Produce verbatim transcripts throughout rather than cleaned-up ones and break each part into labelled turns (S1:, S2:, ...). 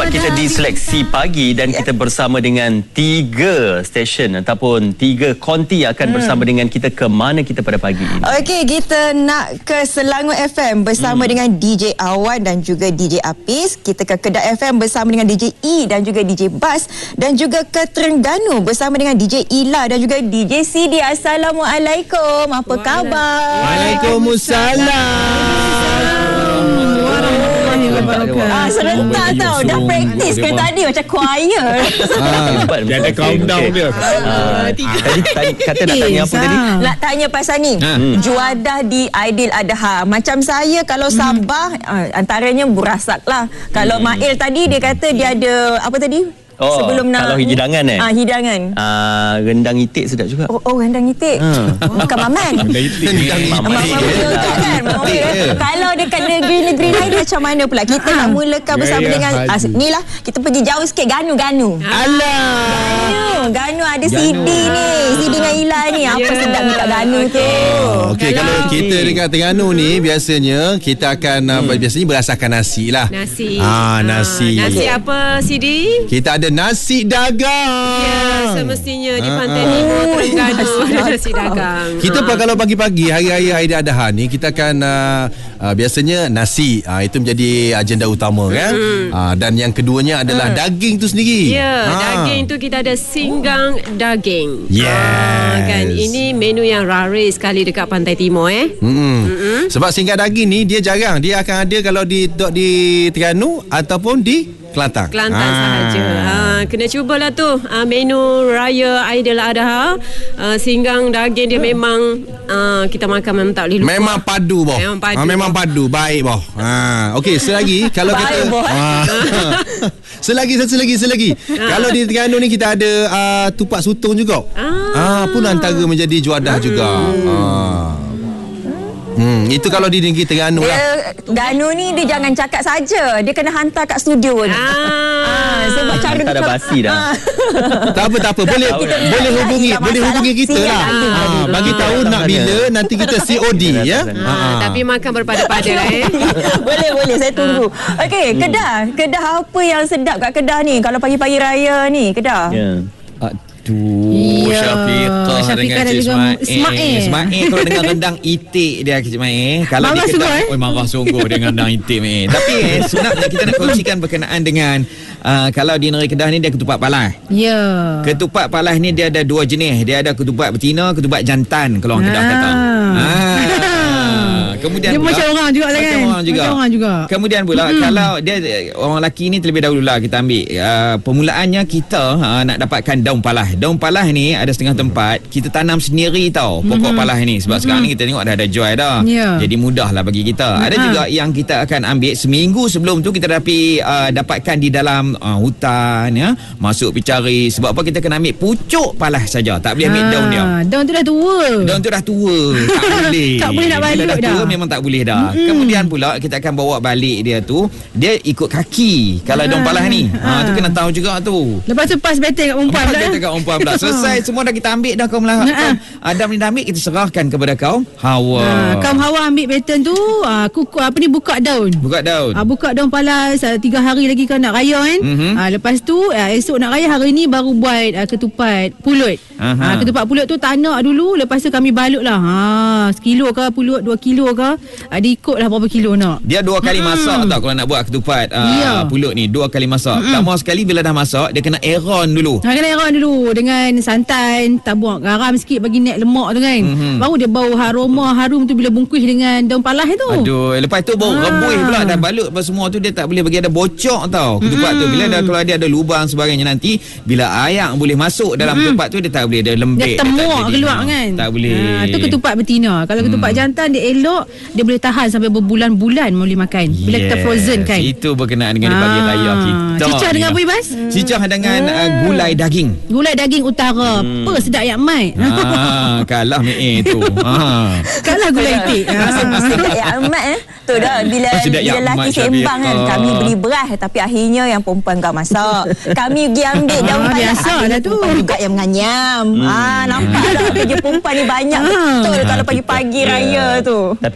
S1: kita di Seleksi Pagi dan kita bersama dengan tiga stesen ataupun tiga konti yang akan hmm. bersama dengan kita ke mana kita pada pagi ini.
S2: Okey, kita nak ke Selangor F M bersama hmm. dengan D J Awan dan juga D J Apis. Kita ke Kedah F M bersama dengan D J E dan juga D J Bas, dan juga ke Terengganu bersama dengan D J Ila dan juga D J Sidi. Assalamualaikum. Apa khabar?
S3: Waalaikumsalam.
S2: Ah, serentak tau. Dah praktis ke tadi macam choir.
S3: Dia ada countdown dia.
S1: Tadi kata nak tanya apa tadi?
S2: Nak tanya pasal ni, juadah di Aidil Adha. Macam saya kalau Sabah, antaranya Burasak lah. Kalau Mail tadi dia kata dia ada apa tadi?
S1: Oh,
S2: sebelum nak
S1: kalau hidangan eh?
S2: Ah, hidangan.
S1: Ah, rendang itik sedap juga.
S2: Oh, oh rendang itik.
S1: Ha.
S2: Bukan maman.
S3: Rendang itik.
S1: Maman.
S2: Kan? Kalau dekat negeri-negeri lain macam mana pula? Kita nak mulakan bersama dengan ah, ni lah. Kita pergi jauh sikit, Ganu-Ganu.
S3: Alah.
S2: Ganu. Ganu ada C D ni. C D dengan Ila ni. Apa yeah. sedap dekat Ganu tu.
S3: Okey, kalau kita dekat Terengganu ni biasanya kita akan hmm. biasanya berasakan nasi lah.
S4: Nasi.
S3: Ah, nasi.
S4: Ah, nasi apa C D?
S3: Kita ada nasi dagang.
S4: Ya, semestinya di Pantai Timur Terengganu ada nasi dagang.
S3: Kita pun kalau pagi-pagi hari-hari Aidil Adha ni kita akan uh, uh, biasanya nasi. Uh, itu menjadi agenda utama kan. Hmm. Uh, dan yang keduanya adalah hmm. daging tu sendiri.
S4: Ya,
S3: ha.
S4: daging tu kita ada singgang daging.
S3: Yes.
S4: Ah, kan ini menu yang rare sekali dekat Pantai Timur eh.
S3: Hmm. Hmm. Sebab singgang daging ni dia jarang, dia akan ada kalau di di Terengganu ataupun di Kelantan.
S4: Kelantan ah. sahaja. Ah, kena cubalah tu ah, menu raya Aidil Adha. Ah, singgang daging dia memang ah, kita makan memang tak boleh lupa.
S3: Memang padu boh.
S4: Memang padu.
S3: Ah, memang padu, baik boh. Ha, okey, selagi kalau
S2: baik,
S3: kita
S2: ah.
S3: selagi satu lagi selagi. Ah. Kalau di Terengganu ni kita ada uh, tupat sutong juga. Ah. ah pun antara menjadi juadah hmm. juga. Ah. Hmm, itu kalau di negeri Terengganu lah.
S2: Ganu ni dia jangan cakap saja, dia kena hantar kat studio ni. Ah, sebab cara
S1: tak ada basi dah.
S3: Tak apa tak apa, boleh boleh hubungi, boleh hubungi kita lah. Ah, bagi tahu nak bila nanti kita C O D ya.
S4: Ah, tapi makan berpada-pada lah eh.
S2: Boleh boleh saya tunggu. Okey, Kedah, Kedah apa yang sedap kat Kedah ni kalau pagi-pagi raya ni, Kedah?
S1: Ya.
S5: Tu
S4: ya.
S5: Syafiqah dengan Cik Ismail. Ismail kalau dengan rendang itik dia Cik Ismail. Kalau
S4: marah
S5: dia
S4: sungguh eh?
S5: Oh, marah sungguh dengan rendang itik ni. Tapi eh, sebenarnya kita nak kongsikan berkenaan dengan uh, kalau di negeri Kedah ni dia ketupat palas.
S4: Ya.
S5: Ketupat palas ni dia ada dua jenis. Dia ada ketupat betina, ketupat jantan kalau orang Kedah kata. Ah. Kemudian
S4: dia
S5: pula,
S4: macam orang juga lah kan.
S5: Macam orang juga.
S4: Macam orang juga.
S5: Kemudian pula hmm. kalau dia orang lelaki ni terlebih dahulu lah kita ambil uh, permulaannya kita uh, nak dapatkan daun palas. Daun palas ni ada setengah tempat kita tanam sendiri tau pokok hmm. palas ni sebab hmm. sekarang ni kita tengok dah ada jual dah. Yeah. Jadi mudahlah bagi kita. Ada hmm. juga yang kita akan ambil seminggu sebelum tu kita dapat uh, dapatkan di dalam uh, hutan ya. Masuk pergi cari sebab apa kita kena ambil pucuk palas saja. Tak boleh ambil ha. daun dia.
S4: Daun tu dah tua.
S5: Daun tu dah tua. Tak boleh.
S4: Tak boleh nak balik dah. Tua,
S5: memang tak boleh dah. Mm-hmm. Kemudian pula kita akan bawa balik dia tu, dia ikut kaki. Kalau daun palas ni, ha. ha tu kena tahu juga tu.
S4: Lepas tu pas betul kat umpan pula.
S5: Betul kat umpan pula. Selesai semua dah kita ambil dah kaum lah. Kaum Adam ni dah ambil, kita serahkan kepada kaum Hawa.
S4: Ha, kaum Hawa ambil beton tu, ha, kuku apa ni buka daun.
S5: Buka daun.
S4: Ha, buka daun palas tiga hari lagi kan nak raya kan. Mm-hmm. Ha, lepas tu ha, esok nak raya, hari ni baru buat ha, ketupat pulut. Ha, ketupat pulut tu tanak dulu, lepas tu kami balut lah. Ha, sekilo ke pulut, dua kilo ke. Ada ikutlah berapa kilo nak.
S5: Dia dua kali masak hmm. tau kalau nak buat ketupat uh, ya. pulut ni. Dua kali masak. Hmm. Tak mahu sekali bila dah masak, dia kena aeron dulu.
S4: Ha, kena aeron dulu dengan santan, tabur garam sikit bagi naik lemak tu kan. Hmm. Baru dia bau aroma harum tu bila bungkus dengan daun palas tu.
S5: Aduh, lepas tu bau ha. rebus pula dah balut apa semua tu dia tak boleh bagi ada bocok tau. Ketupat hmm. tu bila dah kalau dia ada lubang sebagainya nanti bila air boleh masuk dalam hmm. ketupat tu dia tak boleh, dia lembek.
S4: Dia temuk keluar kan.
S5: Tak boleh.
S4: Ha, tu ketupat betina. Kalau ketupat hmm. jantan dia elok, dia boleh tahan sampai berbulan-bulan boleh makan. Bila yes. kita frozen kan.
S5: Itu berkenaan dengan ah. pagi raya kita.
S4: Cicah dengan apa Ibas?
S5: Hmm. Cicah dengan ah. uh, gulai daging.
S4: Gulai daging utara. Hmm. Apa sedap Yak Mat.
S5: Ah, kalah mi tu. Ah.
S4: Kalah gulai itik.
S2: Sedap Yak Mat eh. Tu dah bila bila lelaki sembang kan, kami beli beras tapi akhirnya yang perempuan enggak masak. Kami pergi ambil daun palas.
S4: Biasalah tu.
S2: Juga yang menganyam. Ah, nampak tak kerja perempuan ni banyak betul kalau pagi-pagi raya tu.
S1: Tapi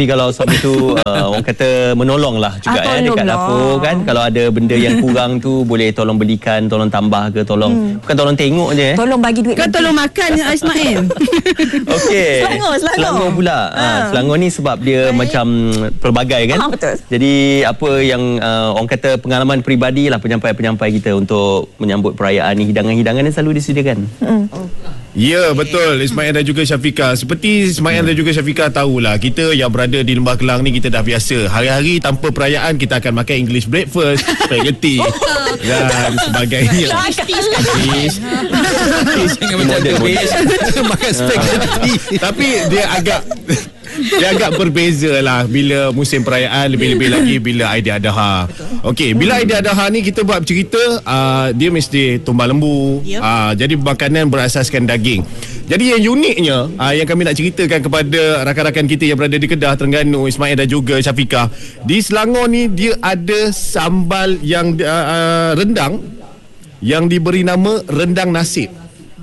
S1: Tapi kalau suami tu uh, orang kata menolong lah juga
S2: Ah,
S1: eh, dekat
S2: tolong lah.
S1: dapur kan. Kalau ada benda yang kurang tu boleh tolong belikan, tolong tambah ke, tolong
S2: Hmm.
S1: bukan tolong tengok je eh.
S2: Tolong bagi duit
S4: Kau
S2: lebih.
S4: tolong makan Ismail.
S1: Okey.
S2: Selangor, Selangor.
S1: Selangor pula. Ha.
S2: Ha.
S1: Selangor ni sebab dia
S2: Baik.
S1: macam pelbagai kan.
S2: Ah, betul.
S1: Jadi apa yang uh, orang kata pengalaman peribadi lah penyampai-penyampai kita untuk menyambut perayaan ni, hidangan-hidangan yang selalu disediakan.
S2: Hmm.
S3: Ya, betul Ismail dan juga Syafiqah. Seperti Ismail dan juga Syafiqah tahulah, kita yang berada di Lembah Kelang ni kita dah biasa. Hari-hari tanpa perayaan kita akan makan English breakfast, spaghetti dan sebagainya. Fish.
S5: Fish dengan macam tu fish.
S3: Makan spaghetti. Tapi dia agak dia agak berbeza lah bila musim perayaan, lebih-lebih lagi bila Aidiladha. Okey, bila Aidiladha ni kita buat cerita, uh, dia mesti tumbal lembu.
S6: Yep.
S3: Uh, jadi makanan berasaskan daging. Jadi yang uniknya uh, yang kami nak ceritakan kepada rakan-rakan kita yang berada di Kedah, Terengganu, Ismail dan juga Syafiqah, di Selangor ni dia ada sambal yang uh, uh, rendang yang diberi nama rendang nasib.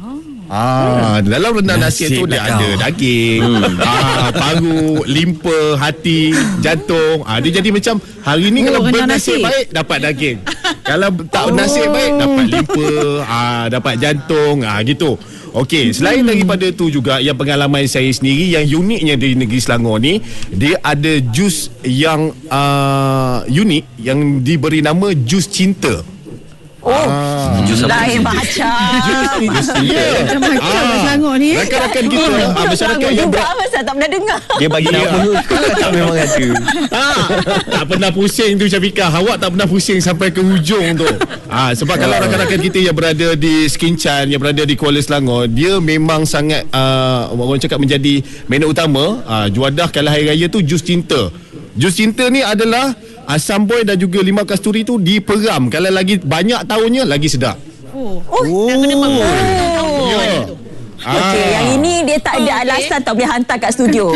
S3: Ah, dalam rendang nasi tu dia
S5: lah
S3: ada
S5: kau.
S3: daging, ah, paru, limpa, hati, jantung. Ah, dia jadi macam hari ni
S4: Oh,
S3: kalau
S4: rendang
S3: bernasib
S4: nasi.
S3: baik dapat daging. Kalau tak nasib baik dapat limpa, ah, dapat jantung, ah gitu. Okey, selain daripada tu juga yang pengalaman saya sendiri yang uniknya di negeri Selangor ni, dia ada jus yang uh, unik yang diberi nama jus cinta.
S2: Oh,
S3: Ah,
S1: jus apa?
S2: lain macam.
S4: Macam-macam kat Selangor ni eh.
S3: Rakan-rakan kita, ah, masyarakat
S2: Selangor
S3: yang
S2: juga
S3: ber-
S2: apa saya tak pernah dengar.
S1: Dia bagi nama tu tak memang ada.
S3: Ah, tak pernah pusing tu Syafiqah. Awak tak pernah pusing sampai ke hujung tu. Ah, sebab kalau rakan-rakan kita yang berada di Skincan, yang berada di Kuala Selangor, dia memang sangat uh, orang cakap menjadi menu utama. Ah, juadah kalau hari raya tu jus cinta. Jus cinta ni adalah asam boy dan juga limau kasturi tu diperam. Kalau lagi banyak tahunnya lagi sedap.
S6: Oh,
S3: Oh.
S6: dah kena makan.
S3: Ya.
S2: Okey, yang ini dia tak ada
S6: Oh, okey.
S2: alasan tak boleh hantar kat studio.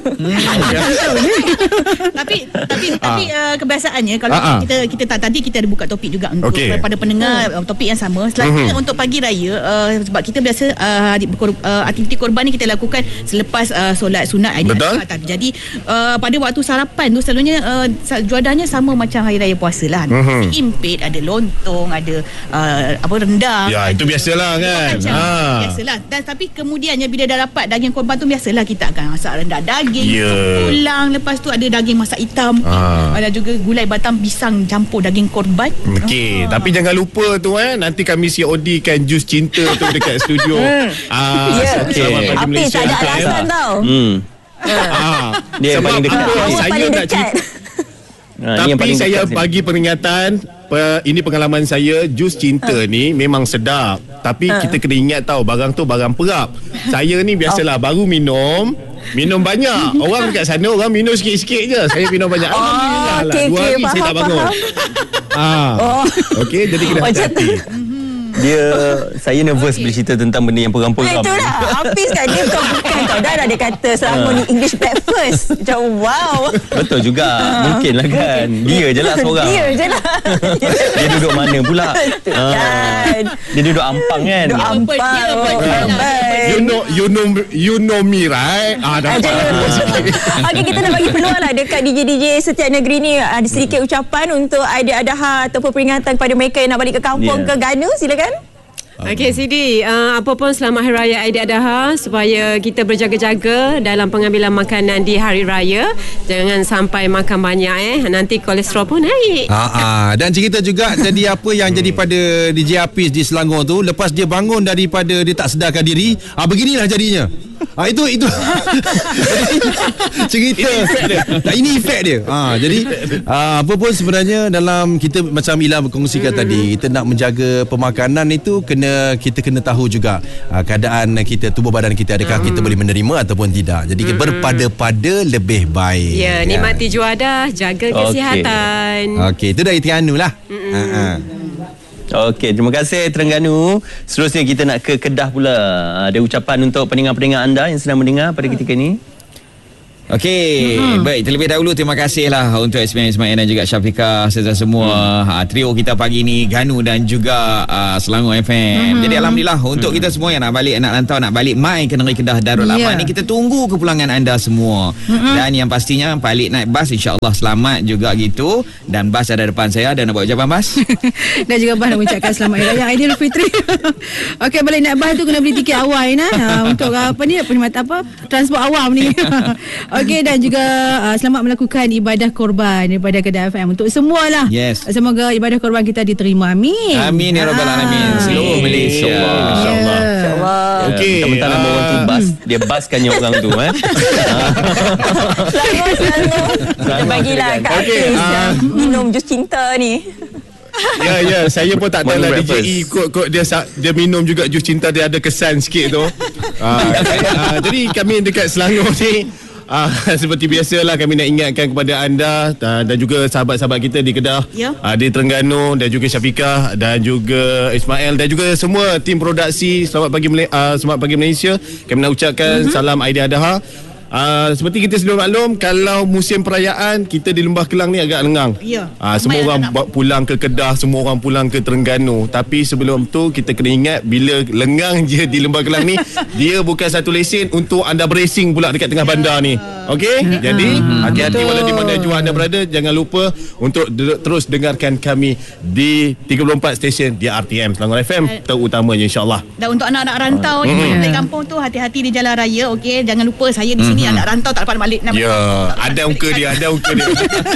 S6: tapi tapi tapi uh, kebiasaannya kalau
S3: Ah, ah.
S6: kita kita tak tadi kita ada buka topik juga untuk
S3: Okey.
S6: kepada pendengar uh, topik yang sama. Selain untuk pagi raya uh, sebab kita biasa uh, di- berkor- uh, aktiviti korban ni kita lakukan selepas uh, solat sunat
S3: Betul.
S6: Aidiladha. Jadi uh, pada waktu sarapan tu selalunya uh, sa- juadahnya sama macam hari raya puasa lah.
S3: Mhm.
S6: Nasi impit, ada lontong, ada uh, apa rendang.
S3: Ya, itu biasalah kan.
S6: Macam
S3: Ah.
S6: biasalah. Dan tapi kemudiannya bila dah dapat daging korban tu biasalah kita akan masak rendah daging,
S3: Ya.
S6: tulang, lepas tu ada daging masak hitam,
S3: Ah.
S6: ada juga gulai batam pisang campur daging korban.
S3: Okey, tapi jangan lupa tu eh, nanti kami C O D kan jus cinta tu dekat studio. Ah,
S2: Ya.
S3: satu selamat pagi
S2: Apis
S3: Malaysia.
S2: tak ada
S3: kan?
S2: alasan tau.
S1: Hmm.
S3: Ah,
S1: Dia yang
S3: sebab
S1: paling dekat.
S3: apa,
S2: Awak
S3: saya
S2: paling
S3: nak
S2: dekat.
S3: cerita.
S1: Ha, ni yang
S3: Tapi
S1: paling
S3: saya
S1: dekat sini.
S3: bagi peringatan, pe- ini pengalaman saya, jus cinta ni memang sedap. Tapi kita kena ingat tahu, barang tu barang perap. Saya ni biasalah baru minum, minum banyak. Orang kat sana orang minum sikit-sikit je. Saya minum banyak. Alhamdulillah lah.
S2: okey,
S3: Dua
S2: okey,
S3: hari saya
S2: faham,
S3: tak bangun.
S2: faham.
S3: Ah.
S2: Oh.
S3: Okey, jadi kena
S2: Macam
S3: hati-hati.
S1: Dia saya nervous bila cerita tentang benda yang peram-peram.
S2: Itulah Hafiz kan dia kau bukan kau dah dah dia kata Selangor ni English breakfast. Macam wow.
S1: Betul juga. Mungkin lah kan. Dia je lah seorang.
S2: Dia je lah.
S1: Dia duduk mana pula?
S2: Betul
S1: Ah.
S2: kan.
S1: Dia duduk Ampang kan?
S2: Duduk
S6: Dia
S2: Ampang.
S6: ber- dia
S2: Oh,
S6: ber-
S2: baik.
S3: You know, you know, you know me, right? Ah, dah.
S2: Macam Okey, kita nak bagi peluang lah dekat D J D J setiap negeri ni ada sedikit ucapan untuk Aidiladha ataupun peringatan kepada mereka yang nak balik ke kampung
S1: Ya.
S2: ke Ganu, silakan.
S7: Okey Sidi, uh, apa pun selamat Hari Raya Aidiladha supaya kita berjaga-jaga dalam pengambilan makanan di Hari Raya. Jangan sampai makan banyak eh. Nanti kolesterol pun naik.
S3: Ah,
S8: Ha, ha. Dan cerita juga jadi apa yang jadi pada D J Hafiz di Selangor tu, lepas dia bangun daripada dia tak sedarkan diri, ah beginilah jadinya. Ah itu itu cerita. Nah, ini efek dia. Ah jadi ah, apa pun sebenarnya dalam kita macam Ila berkongsikan tadi, kita nak menjaga pemakanan itu kena kita kena tahu juga ah, keadaan kita, tubuh badan kita, adakah kita boleh menerima ataupun tidak. Jadi berpada-pada lebih baik.
S7: Ya, nikmati juadah, jaga
S1: Okey.
S7: kesihatan.
S8: Okey, itu dari Terengganu lah. Ha ah.
S1: Okey, terima kasih Terengganu. Seterusnya kita nak ke Kedah pula. Ada ucapan untuk pendengar-pendengar anda yang sedang mendengar pada ketika ini?
S5: Okey, hmm. baik, terlebih dahulu terima kasihlah untuk Ismail Ismail dan juga Syafiqah serta semua hmm. ha, trio kita pagi ni, Ganu dan juga uh, Selangor F M. Hmm. Jadi alhamdulillah untuk hmm. kita semua yang nak balik, nak rantau, nak balik mai ke negeri Kedah Darul Aman yeah. ni, kita tunggu kepulangan anda semua. Hmm. Dan yang pastinya balik naik bas insya-Allah selamat juga gitu. Dan bas ada depan saya, dan nak buat ucapan bas.
S4: Dan juga bas nak mengucapkan selamat Hari Raya Aidilfitri. Okey, balik naik bas tu kena beli tiket awal nah. Ha, untuk apa ni, perkhidmatan apa? Transport awam ni. Okey, dan juga uh, selamat melakukan ibadah korban daripada Kedah F M untuk semualah.
S5: Yes.
S4: Semoga ibadah korban kita diterima. Amin.
S5: Amin ya rabbal alamin. Seluruh Malaysia.
S1: InsyaAllah.
S2: InsyaAllah.
S1: Okey. Mentang-mentang nama orang tu bas, dia baskannya orang tu eh.
S2: Selangor, Selangor. Kita bagilah kat
S3: Okey,
S2: artis
S3: uh,
S2: yang minum jus cinta ni.
S3: Ya, ya, saya pun tak tahu lah D J
S1: breakfast.
S3: E kot-kot dia dia minum juga jus cinta, dia ada kesan sikit tu. uh, uh, jadi kami dekat Selangor ni, Uh, seperti biasalah kami nak ingatkan kepada anda uh, dan juga sahabat-sahabat kita di Kedah,
S6: Ya.
S3: uh, di Terengganu, dan juga Syafiqah dan juga Ismail dan juga semua tim produksi Selamat Pagi Mala- uh, Selamat Pagi Malaysia. Kami nak ucapkan mm-hmm. salam Aidiladha. Uh, seperti kita sudah maklum, kalau musim perayaan kita di Lembah Kelang ni agak lengang.
S6: Ya.
S3: Uh, semua
S6: Ramai
S3: orang
S6: nak-
S3: nak pulang ke Kedah, semua orang pulang ke Terengganu. Tapi sebelum tu kita kena ingat, bila lengang je di Lembah Kelang ni, dia bukan satu lesen untuk anda beracing pula dekat tengah bandar ni. Okey? Jadi hati-hati walau di mana jua anda berada, jangan lupa untuk de- terus dengarkan kami di tiga puluh empat stesen di R T M Selangor F M terutamanya, insya-Allah.
S6: Dan untuk anak-anak rantau yang dari kampung tu, hati-hati di jalan raya. Okey, jangan lupa saya di sini anak rantau tak dapat balik. nak
S3: Ya,
S6: balik.
S3: ada muka dia, ada muka dia.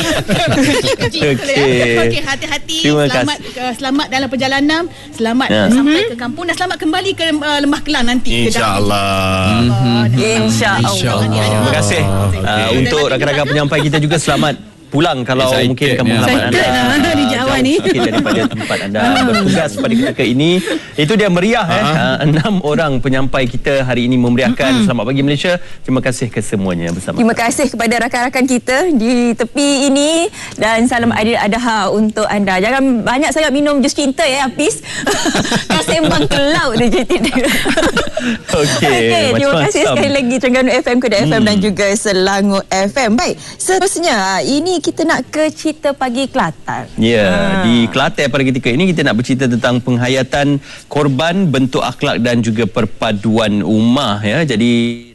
S1: Okey.
S6: Okey, hati-hati.
S1: Terima
S6: Selamat uh, selamat dalam perjalanan, selamat
S1: Ya.
S6: uh, sampai ke kampung, dan selamat kembali ke uh, Lembah Kelang nanti.
S3: Insya-Allah.
S2: InsyaAllah.
S1: Terima kasih. Uh, untuk rakan-rakan penyampai kita juga selamat pulang kalau
S5: Excited,
S1: mungkin kamu
S5: ya.
S1: melambat anda
S4: Excited lah, di Jawa
S1: jauh
S4: ni.
S1: sikit daripada tempat anda bertugas pada ketika ini. Itu dia meriah eh. Uh, enam orang penyampai kita hari ini memeriahkan Selamat Pagi Malaysia. Terima kasih ke semuanya bersama.
S2: Terima kasih kepada rakan-rakan kita di tepi ini, dan salam Aidiladha untuk anda. Jangan banyak sangat minum jus cinta ya, Hafiz. Kau sembang ke laut je tidak.
S1: Okey.
S2: Okay, terima
S1: macam-macam.
S2: kasih sekali lagi Terengganu F M, Kedah F M
S1: Hmm.
S2: dan juga Selangor F M. Baik, seterusnya ini kita nak ke cerita pagi Kelantan.
S1: Ya,
S2: Ha.
S1: di Kelantan pada ketika ini kita nak bercerita tentang penghayatan korban, bentuk akhlak dan juga perpaduan ummah ya. Jadi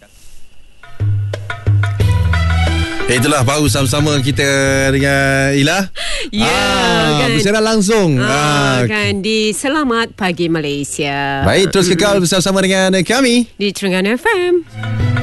S8: Itulah baru sama-sama kita dengan Ila.
S7: Ya,
S8: ah,
S7: kan.
S8: bersiaran langsung.
S7: Ah,
S8: Ah,
S7: kan di Selamat Pagi Malaysia.
S8: Baik, terus kekal bersama-sama dengan kami.
S7: Di Terengganu F M.